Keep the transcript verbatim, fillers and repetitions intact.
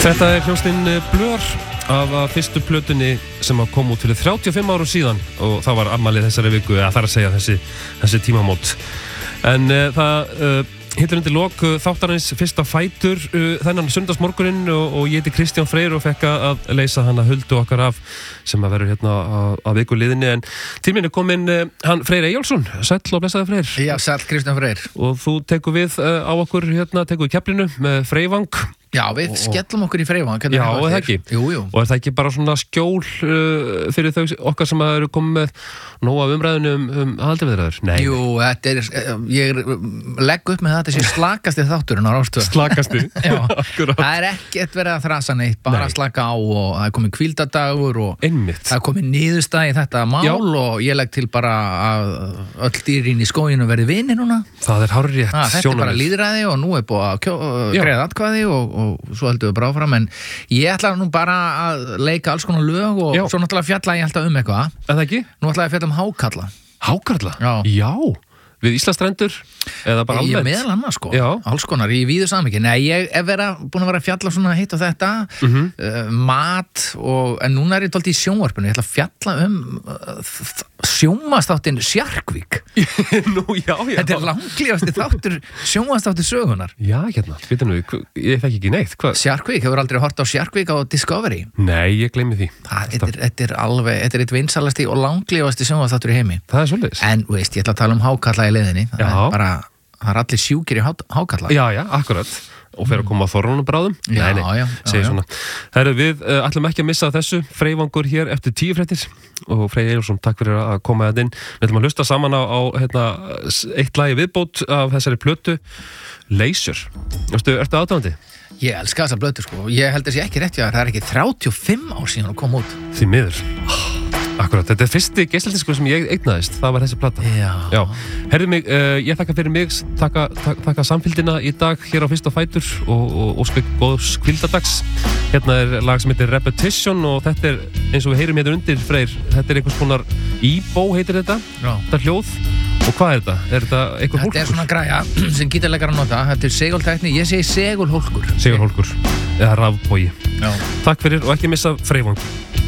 Þetta er hljómsveitin Blur af fyrstu plötunni sem kom út fyrir þrjátíu og fimm árum síðan og það var afmælið þessari viku, eða það er að segja þessi, þessi tímamót. En uh, það uh, hittir undir lok uh, þáttarins fyrsta fætur uh, þennan sundagsmorguninn og, og ég heiti Kristján Freyr og fekk að leysa hana Huldu okkar af sem að verður hérna að, að viku liðinni. En til mín er kominn uh, hann Freyr Eyjólfsson, sæll og blessaði Freyr. Já, sæll Kristján Freyr. Og þú tekur við uh, á okkur hérna, tekur við keflinu með Freyvang. Já, við og, skellum okkur í Freyvang. Já, er það ekki? Jú, jú. Og er það ekki bara svona skjól uh, fyrir þau okkar sem eru komið með nóg af umræðinu um, um aðaldaviðræður? Nei. Jú, þetta er, ég legg upp með þetta sem slakasti þátturinn á Rástvö. Slakasti? Já, akkurát. Það er ekkert verið að þrasa neitt, bara Nei. slaka á og það er komið hvíldadagur og Einmitt. Það er komið niðurstaða í þetta mál Já. og ég legg til bara að öll dýrin í skóginu verði vinir núna. Það er hárrétt ah, Þetta er bara lýðræði og nú er búið að kjó, greiða atkvæði og og svo heldum við bara áfram, en ég ætla nú bara að leika alls konar lög og Já. svo náttúrulega fjalla ég alltaf um eitthvað. Er það ekki? Nú ætla ég að fjalla um hákarla. Hákarla? Já. Já. Við Íslandsstrendur eða bara almennt? Ég meðal annars sko, Já. alls konar í víðu samhengi. Nei, ég er vera, búin að vera að fjalla svona hitt og þetta, mm-hmm. uh, mat og, en núna er ég dálítið í sjónvarpinu, ég ætla að fjalla um uh, sjónvarpsþáttinn Sjarkvík. Nú, já, já. Þetta er langlífasti þáttur sjónvarpsþáttur sögunar. Já, hérna, veitum við, ég þekki ekki neitt. Hva? Sjarkvík, hefur aldrei hort á Sjarkvík á Discovery? Nei, ég gleymi því. Það, þetta, er, þetta er alveg, þetta er eitt vinsalasti og langlífasti sjónvarpsþáttur í heimi. Það er svolítið. En, veist, ég ætla að tala um hákarla í leiðinni. Það Já. er bara, það er allir sjúkir í há, hákarla. Já, já, akkurat. Og fer að koma að þorrunum bráðum. Já, nei, nei, já, segir já, svona. Herru, við uh, ætlum ekki að missa þessu. Freyvangur hér eftir tíu fréttir og Freyr Eyjólfsson, takk fyrir að koma þetta inn. Við ætlum að hlusta saman á, á hérna, eitt lagi viðbót af þessari plötu Laser. Ertu, ertu aðdáandi? Ég elska þessa plötu sko. Ég held að sé ekki rétt, já, það er ekki þrjátíu og fimm ár síðan að koma út. Því miður. Akkurat, þetta er fyrsti geisladiskkur sem ég eignaðist, það var þessi plata. Já. Já. Herðu mig, uh, ég þakka fyrir mig, taka, taka, taka samfylgdina í dag hér á Fyrsta Fætur og, og óska góðs hvíldadags. Hérna er lag sem heitir Repetition og þetta er, eins og við heyrum hérna undir, Freyr, þetta er einhvers konar Ebo heitir þetta, Já. þetta er hljóð. Og hvað er þetta? Er þetta einhver hólkur? Þetta er svona græja sem gítarleikar að nota, þetta er segultækni, ég segi segulhólkur. Segulhólkur, eða rafbogi. Já. Takk fyrir og ekki missa Freyvang.